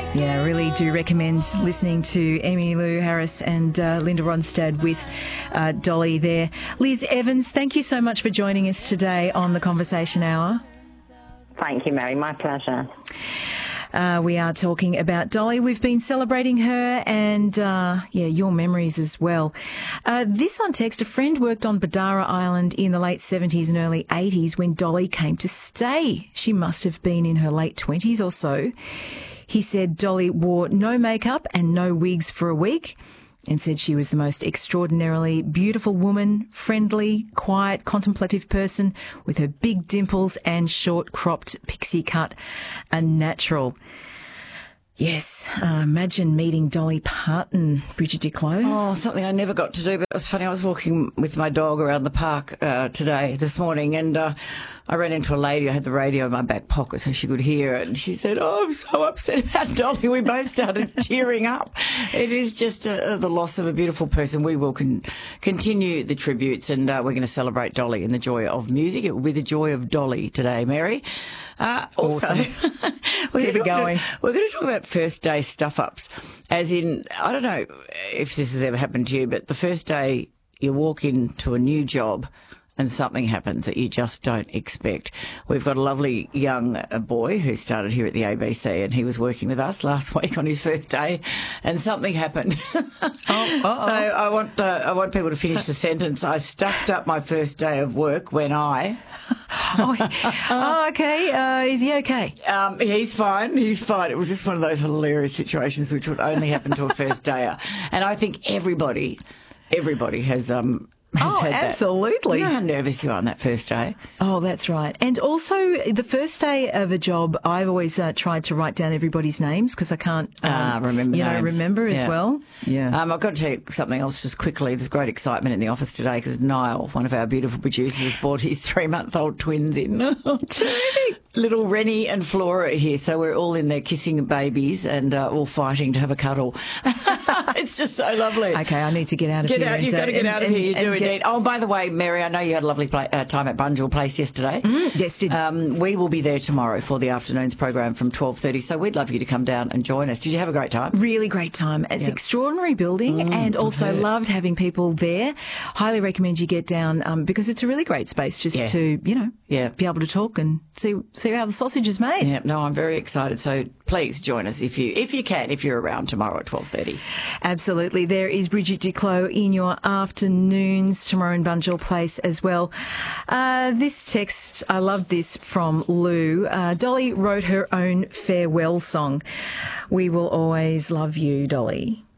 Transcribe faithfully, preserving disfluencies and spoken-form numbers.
Yeah, I really do recommend listening to Emmylou Harris and uh, Linda Ronstadt with uh, Dolly there. Liz Evans, thank you so much for joining us today on the Conversation Hour. Thank you, Mary. My pleasure. Uh, we are talking about Dolly. We've been celebrating her and, uh, yeah, your memories as well. Uh, this on text, a friend worked on Badara Island in the late seventies and early eighties when Dolly came to stay. She must have been in her late twenties or so. He said Dolly wore no makeup and no wigs for a week and said she was the most extraordinarily beautiful woman, friendly, quiet, contemplative person with her big dimples and short cropped pixie cut, a natural. Yes, uh, imagine meeting Dolly Parton, Bridget Duclos. Oh, something I never got to do, but it was funny. I was walking with my dog around the park uh, today, this morning, and uh, I ran into a lady. I had the radio in my back pocket so she could hear it, and she said, "Oh, I'm so upset about Dolly." We both started tearing up. It is just uh, the loss of a beautiful person. We will con- continue the tributes, and uh, we're going to celebrate Dolly in the joy of music. It will be the joy of Dolly today, Mary. Uh, also, awesome. we're Keep it going. To, we're going to talk about first day stuff-ups, as in, I don't know if this has ever happened to you, but the first day you walk into a new job and something happens that you just don't expect. We've got a lovely young uh, boy who started here at the A B C, and he was working with us last week on his first day, and something happened. Oh, so I want uh, I want people to finish the sentence. I stuffed up my first day of work when I... oh, oh, okay. Uh, is he okay? Um, he's fine. He's fine. It was just one of those hilarious situations which would only happen to a first dayer. And I think everybody, everybody has... um. Has Oh, had that. absolutely. You know how nervous you are on that first day? Oh, that's right. And also, the first day of a job, I've always uh, tried to write down everybody's names because I can't um, Ah, remember you know, names. remember as Yeah. well. Yeah. Um, I've got to tell you something else just quickly. There's great excitement in the office today because Niall, one of our beautiful producers, has brought his three-month-old twins in. Little Rennie and Flora are here, so we're all in there kissing babies and uh, all fighting to have a cuddle. It's just so lovely. Okay, I need to get out of Get here. out, and, you've uh, got to get and- out of and- here. You and do get- indeed. Oh, by the way, Mary, I know you had a lovely play, uh, time at Bunjil Place yesterday. Mm, yes, did. Um, we will be there tomorrow for the afternoon's program from twelve thirty, so we'd love you to come down and join us. Did you have a great time? Really great time. It's Yeah. extraordinary building and also heard. loved having people there. Highly recommend you get down um, because it's a really great space just Yeah. to, you know, Yeah. be able to talk and see see how the sausage is made. Yeah, no, I'm very excited. So please join us if you if you can, if you're around tomorrow at twelve thirty. Absolutely. There is Bridget Duclos in your afternoons tomorrow in Bunjil Place as well. Uh, this text, I love this from Lou. Uh, Dolly wrote her own farewell song. We will always love you, Dolly.